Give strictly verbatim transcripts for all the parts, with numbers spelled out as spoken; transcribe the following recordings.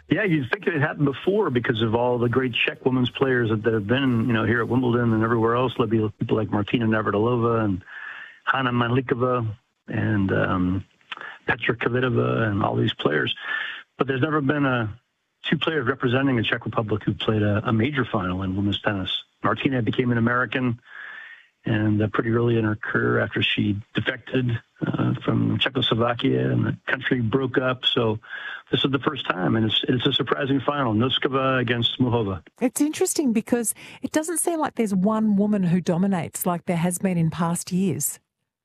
Yeah, you'd think it had happened before because of all the great Czech women's players that have been, you know, here at Wimbledon and everywhere else. There'll be people like Martina Navratilova and Hanna Mandlikova and um, Petra Kvitova and all these players. But there's never been a two players representing the Czech Republic who played a, a major final in women's tennis. Martina became an American and uh, pretty early in her career after she defected uh, from Czechoslovakia and the country broke up. So this is the first time, and it's, it's a surprising final, Noskova against Muhova. It's interesting because it doesn't seem like there's one woman who dominates like there has been in past years.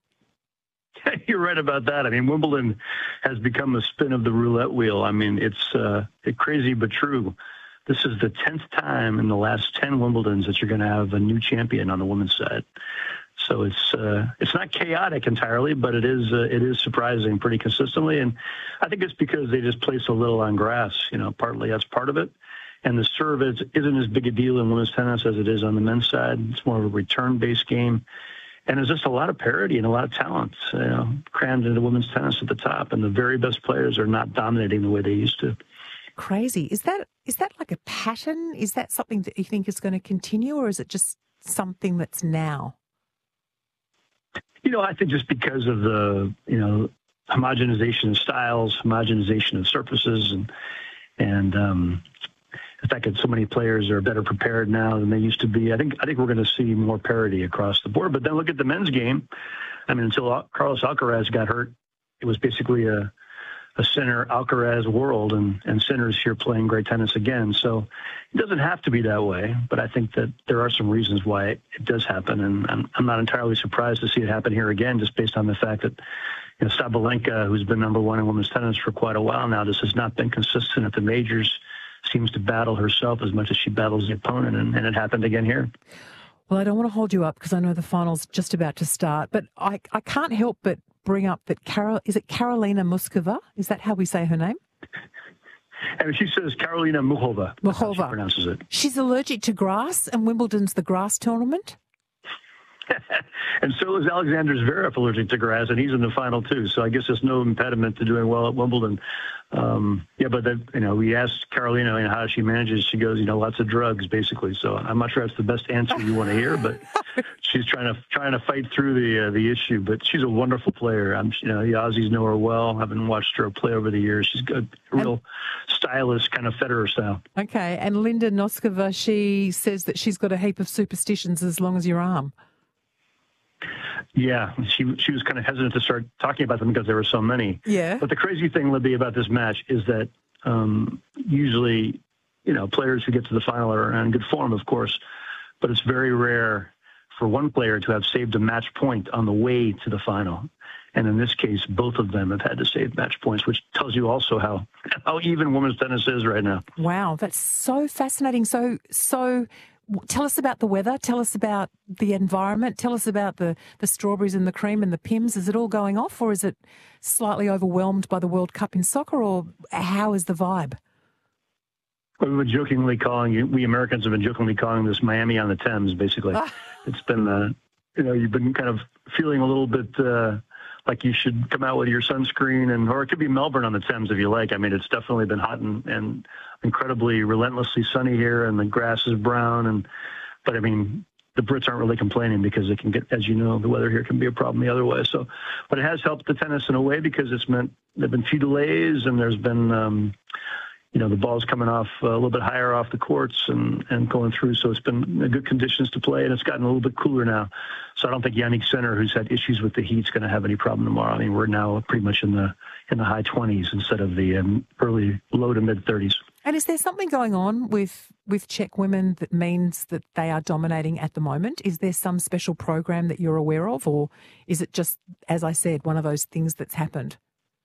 You're right about that. I mean, Wimbledon has become a spin of the roulette wheel. I mean, it's uh, crazy but true. This is the tenth time in the last ten Wimbledons that you're going to have a new champion on the women's side. So it's uh, it's not chaotic entirely, but it is uh, it is surprising pretty consistently. And I think it's because they just play so little on grass. You know, partly that's part of it. And the serve is, isn't as big a deal in women's tennis as it is on the men's side. It's more of a return-based game. And there's just a lot of parity and a lot of talent, you know, crammed into women's tennis at the top. And the very best players are not dominating the way they used to. Crazy. Is that is that like a pattern? Is that something that you think is going to continue, or is it just something that's now? You know, I think just because of the, you know, homogenization of styles, homogenization of surfaces, and and um, the fact that so many players are better prepared now than they used to be. I think I think we're going to see more parity across the board. But then look at the men's game. I mean, until Carlos Alcaraz got hurt, it was basically a a center Alcaraz world, and, and centers here playing great tennis again. So it doesn't have to be that way, but I think that there are some reasons why it, it does happen. And I'm, I'm not entirely surprised to see it happen here again, just based on the fact that, you know, Sabalenka, who's been number one in women's tennis for quite a while now, this has not been consistent at the majors, seems to battle herself as much as she battles the opponent, and, and it happened again here. Well, I don't want to hold you up because I know the final's just about to start, but I, I can't help but bring up that Carol, is it Karolina Muskova? Is that how we say her name? And she says Karolina Muchova. Muchova. She pronounces it. She's allergic to grass, and Wimbledon's the grass tournament. And so is Alexander Zverev allergic to grass, and he's in the final too. So I guess there's no impediment to doing well at Wimbledon. Um, yeah, but then, you know, we asked Karolina, you know, how she manages. She goes, you know, lots of drugs, basically. So I'm not sure that's the best answer you want to hear, but she's trying to trying to fight through the uh, the issue. But she's a wonderful player. I'm, you know, the Aussies know her well. I've been watched her play over the years. She's got a real and, stylish kind of Federer style. Okay, and Linda Noskova, she says that she's got a heap of superstitions as long as your arm. Yeah, she she was kind of hesitant to start talking about them because there were so many. Yeah. But the crazy thing, Libby, about this match is that um, usually, you know, players who get to the final are in good form, of course, but it's very rare for one player to have saved a match point on the way to the final. And in this case, both of them have had to save match points, which tells you also how, how even women's tennis is right now. Wow, that's so fascinating. So, so tell us about the weather. Tell us about the environment. Tell us about the, the strawberries and the cream and the Pims. Is it all going off, or is it slightly overwhelmed by the World Cup in soccer, or how is the vibe? We've been jokingly calling, we Americans have been jokingly calling this Miami on the Thames, basically. It's been, uh, you know, you've been kind of feeling a little bit uh, like you should come out with your sunscreen, and or it could be Melbourne on the Thames if you like. I mean, it's definitely been hot and, and incredibly relentlessly sunny here, and the grass is brown. And but I mean, the Brits aren't really complaining because it can get, as you know, the weather here can be a problem the other way. So, but it has helped the tennis in a way because it's meant there've been few delays, and there's been, um, you know, the ball's coming off uh, a little bit higher off the courts and, and going through. So it's been good conditions to play, and it's gotten a little bit cooler now. So I don't think Yannick Sinner, who's had issues with the heat, is going to have any problem tomorrow. I mean, we're now pretty much in the in the high twenties instead of the um, early low to mid thirties. And is there something going on with, with Czech women that means that they are dominating at the moment? Is there some special program that you're aware of, or is it just, as I said, one of those things that's happened?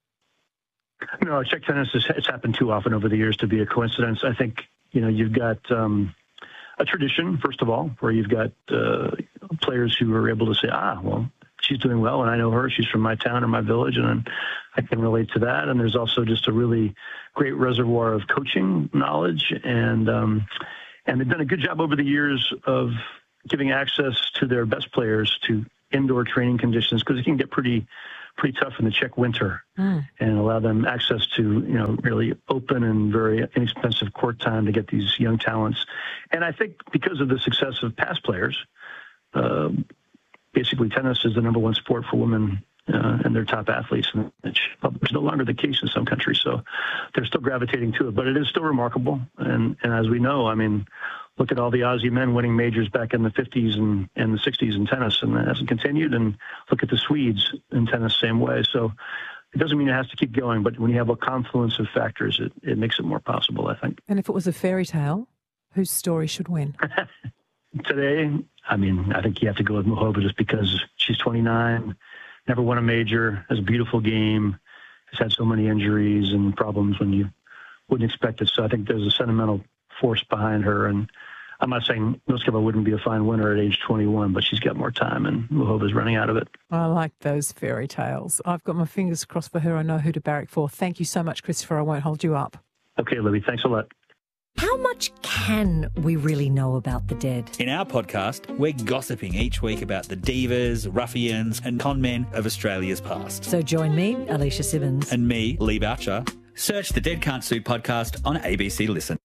No, Czech tennis has it's happened too often over the years to be a coincidence. I think, you know, you've got um, a tradition, first of all, where you've got uh, players who are able to say, ah, well, she's doing well, and I know her. She's from my town or my village, and I can relate to that. And there's also just a really great reservoir of coaching knowledge, and um, and they've done a good job over the years of giving access to their best players to indoor training conditions, because it can get pretty pretty tough in the Czech winter, mm. and allow them access to, you know, really open and very inexpensive court time to get these young talents. And I think because of the success of past players, uh, basically tennis is the number one sport for women uh, and their top athletes. And it's no longer the case in some countries, so they're still gravitating to it. But it is still remarkable. And, and as we know, I mean, look at all the Aussie men winning majors back in the fifties and, and the sixties in tennis, and that hasn't continued. And look at the Swedes in tennis, same way. So it doesn't mean it has to keep going, but when you have a confluence of factors, it, it makes it more possible, I think. And if it was a fairy tale, whose story should win? Today, I mean, I think you have to go with Muchova just because she's twenty-nine, never won a major, has a beautiful game, has had so many injuries and problems when you wouldn't expect it. So I think there's a sentimental force behind her, and I'm not saying Muchova wouldn't be a fine winner at age twenty-one, but she's got more time, and Muchova's running out of it. I like those fairy tales. I've got my fingers crossed for her. I know who to barrack for. Thank you so much, Christopher. I won't hold you up. Okay, Libby. Thanks a lot. How much can we really know about the dead? In our podcast, we're gossiping each week about the divas, ruffians and con men of Australia's past. So join me, Alicia Simmons. And me, Lee Boucher. Search the Dead Can't Sue podcast on A B C Listen.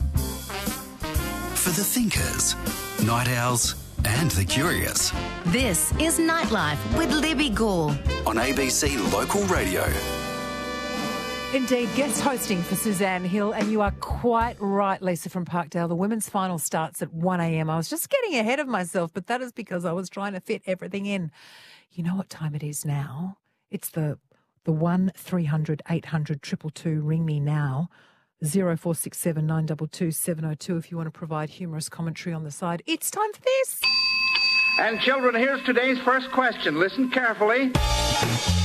For the thinkers, night owls and the curious. This is Nightlife with Libby Gore. On A B C Local Radio. Indeed, guest hosting for Suzanne Hill, and you are quite right, Lisa from Parkdale. The women's final starts at one a.m. I was just getting ahead of myself, but that is because I was trying to fit everything in. You know what time it is now? It's the the one three hundred eight hundred two two two. Ring me now. zero four six seven nine two two seven zero two if you want to provide humorous commentary on the side. It's time for this. And children, here's today's first question. Listen carefully.